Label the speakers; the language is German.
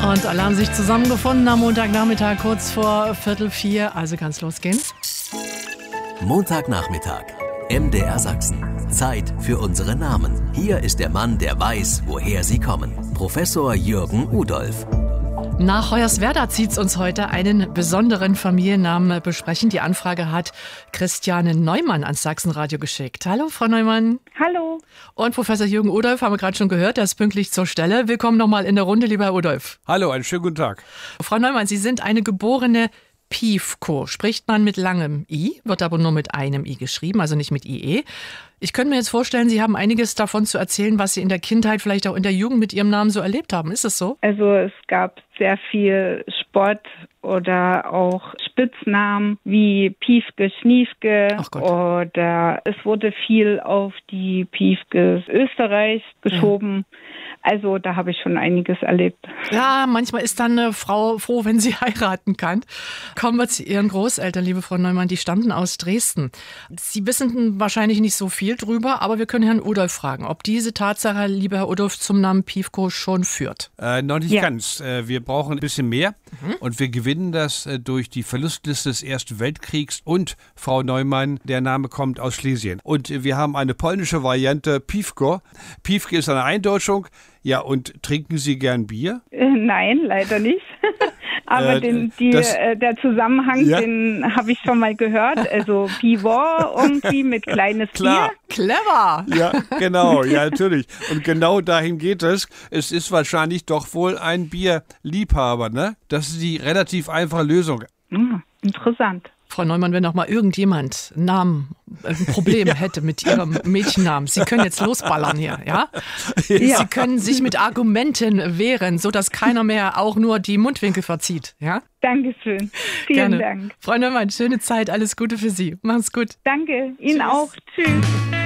Speaker 1: Und alle haben sich zusammengefunden am Montagnachmittag kurz vor 3:45. Also kann's losgehen.
Speaker 2: Montagnachmittag, MDR Sachsen. Zeit für unsere Namen. Hier ist der Mann, der weiß, woher sie kommen. Professor Jürgen Udolph.
Speaker 1: Nach Hoyerswerda zieht's uns heute einen besonderen Familiennamen besprechen. Die Anfrage hat Christiane Neumann ans Sachsenradio geschickt. Hallo, Frau Neumann.
Speaker 3: Hallo.
Speaker 1: Und Professor Jürgen Udolph haben wir gerade schon gehört, der ist pünktlich zur Stelle. Willkommen nochmal in der Runde, lieber Herr Udolph.
Speaker 4: Hallo, einen schönen guten Tag.
Speaker 1: Frau Neumann, Sie sind eine geborene Piefko. Spricht man mit langem I, wird aber nur mit einem I geschrieben, also nicht mit IE. Ich könnte mir jetzt vorstellen, Sie haben einiges davon zu erzählen, was Sie in der Kindheit, vielleicht auch in der Jugend mit Ihrem Namen so erlebt haben. Ist es so?
Speaker 3: Also es gab sehr viel Spott oder auch Spitznamen wie Piefke, Schniefke oder es wurde viel auf die Piefkes Österreich geschoben. Ja. Also da habe ich schon einiges erlebt.
Speaker 1: Ja, manchmal ist dann eine Frau froh, wenn sie heiraten kann. Kommen wir zu Ihren Großeltern, liebe Frau Neumann, die stammten aus Dresden. Sie wissen wahrscheinlich nicht so viel drüber, aber wir können Herrn Udolph fragen, ob diese Tatsache, lieber Herr Udolph, zum Namen Piefko schon führt.
Speaker 4: Noch nicht ganz. Wir brauchen ein bisschen mehr und wir gewinnen das durch die Verlustliste des Ersten Weltkriegs und Frau Neumann, der Name kommt aus Schlesien. Und wir haben eine polnische Variante Piefko. Piefke ist eine Eindeutschung. Ja, und trinken Sie gern Bier?
Speaker 3: Nein, leider nicht. Aber der Zusammenhang, ja, den habe ich schon mal gehört. Also Pivot irgendwie mit kleines
Speaker 4: Klar.
Speaker 3: Bier.
Speaker 1: Clever.
Speaker 4: Ja, genau, ja, natürlich. Und genau dahin geht es. Es ist wahrscheinlich doch wohl ein Bierliebhaber, ne? Das ist die relativ einfache Lösung.
Speaker 3: Interessant.
Speaker 1: Frau Neumann, wenn noch mal irgendjemand ein Problem hätte mit Ihrem Mädchennamen, Sie können jetzt losballern hier, ja?
Speaker 3: Ja.
Speaker 1: Sie können sich mit Argumenten wehren, sodass keiner mehr auch nur die Mundwinkel verzieht, ja?
Speaker 3: Dankeschön. Vielen Dank.
Speaker 1: Frau Neumann, schöne Zeit, alles Gute für Sie. Machen's gut.
Speaker 3: Danke, Ihnen auch. Tschüss.